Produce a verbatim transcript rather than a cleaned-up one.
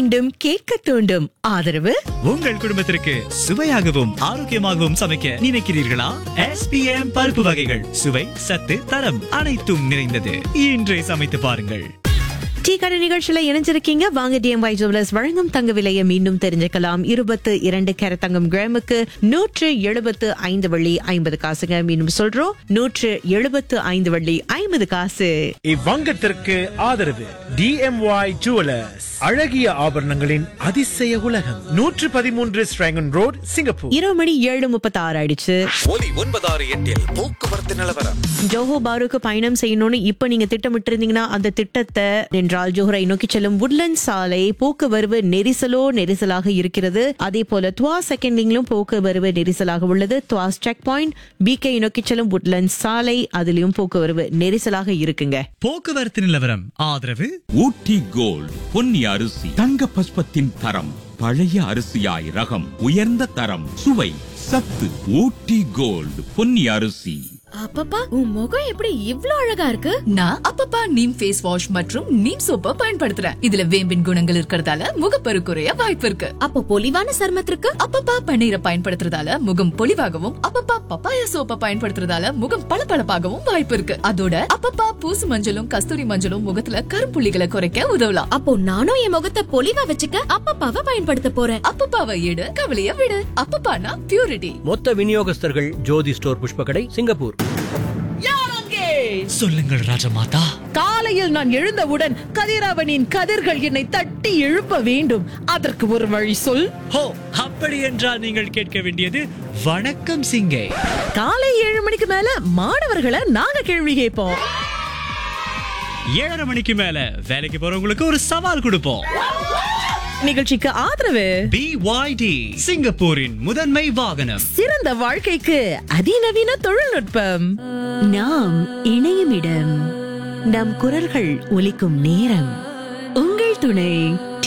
மீண்டும் கேட்க தூண்டும். ஆதரவு உங்கள் குடும்பத்திற்கு சுவையாகவும் ஆரோக்கியமாகவும் சமைக்க நினைக்கிறீர்களா? எஸ் பி எம் பருப்பு வகைகள் சுவை சத்து தரம் அனைத்தும் நிறைந்தது. இன்றே சமைத்து பாருங்கள். டீ கடை நிகழ்ச்சியில இணைஞ்சிருக்கீங்க. வாங்க டிஎம்ஒய் ஜுவல்லர்ஸ் வழங்கும் தங்க விலையை மீண்டும் தெரிஞ்சுக்கலாம். இருபத்து இரண்டு கேரட் தங்கம் கிராமுக்கு நூற்று எழுபத்து ஐந்து வள்ளி ஐம்பது காசுங்க. மீண்டும் சொல்றோம், நூற்று எழுபத்து ஐந்து வள்ளி ஐம்பது காசு. இவ்வங்கத்திற்கு ஆதரவு டிஎம்ஒய் ஜுவல்லர்ஸ், அழகிய ஆபரணங்களின் அதிசய உலகம், நூற்று பதிமூன்று ஸ்ட்ராங்கன் ரோட், சிங்கப்பூர். இரவு மணி ஏழு முப்பத்தி ஆறு ஆயிடுச்சு. ஒலி ஒன்பதாறு எட்டில் போக்குவரத்து நிலவரம். ஜோஹோ பாருக்கு பயணம் செய்யணும்னு இப்ப நீங்க திட்டமிட்டு இருந்தீங்கன்னா அந்த திட்டத்தை என்றால் ஜோஹரை நோக்கி செல்லும் உட்லண்ட் சாலை போக்குவரவு நெரிசலோ நெரிசலாக இருக்கிறது. அதே போல துவாஸ் செகண்டிலும் போக்குவரவு நெரிசலாக உள்ளது. துவாஸ் செக் பாயிண்ட் பிகே நோக்கி செல்லும் உட்லண்ட் சாலை அதிலும் போக்குவரவு நெரிசலாக இருக்குங்க. போக்குவரத்து நிலவரம் ஆதரவு ஊட்டி கோல்ட் பொன்னி அரிசி, தங்க பஸ்பத்தின் தரம், பழைய அரிசியாய் ரகம், உயர்ந்த தரம், சுவை, சத்து. ஊட்டி கோல்ட் பொன்னி அரிசி. அப்பப்பா, உன் முகம் எப்படி இவ்ளோ அழகா இருக்கு? நான் அப்பப்பா நீம் ஃபேஸ் வாஷ் மற்றும் நீம் சோப்பை பயன்படுத்துறேன். இதுல வேம்பின் குணங்கள் இருக்கறதால முகப்பரு குறைய வாய்ப்பு இருக்கு. அப்போ பொலிவான சருமத்திற்கு அப்பப்பா பன்னீரை பயன்படுத்துறதால முகம் பொலிவாகவும், அப்பப்பா பப்பாயா சோப்பை பயன்படுத்துறதால முகம் பளபளப்பாகவும் வாய்ப்பு இருக்கு. அதோட அப்பப்பா பூசு மஞ்சளும் கஸ்தூரி மஞ்சளும் முகத்துல கருப்புள்ளிகளை குறைக்க உதவலாம். அப்போ நானும் என் முகத்தை பொலிவா வச்சுக்க அப்பப்பாவை பயன்படுத்த போறேன். அப்பப்பாவை எடு, கவலைய விடு. அப்பப்பானா பியூரிட்டி. மொத்த விநியோகஸ்தர்கள் ஜோதி ஸ்டோர், புஷ்பகடை, சிங்கப்பூர். சொல்லுங்கள் ராஜமாதா. காலையில் நான் எழுந்தவுடன் கதிரவனின் கதிர்கள் என்னை தட்டி எழுப்ப வேண்டும். அதற்கு ஒரு வழி சொல். ஹோ, அப்படி என்றால் நீங்கள் கேட்க வேண்டியது வணக்கம் சிங்கை. காலை ஏழு மணிக்கு மேல மாணவர்களை நாங்க கேள்வி கேட்போம். ஏழரை மணிக்கு மேல வேலைக்கு போறவங்களுக்கு ஒரு சவால் கொடுப்போம். நிகழ்ச்சிக்கு ஆதரவு பி ஒய் டி, சிங்கப்பூரின் முதன்மை வாகனம். சிறந்த வாழ்க்கைக்கு அதிநவீன தொழில்நுட்பம். நாம் இணையும் இடம், நம் குரல்கள் ஒலிக்கும் நேரம். உங்கள் துணை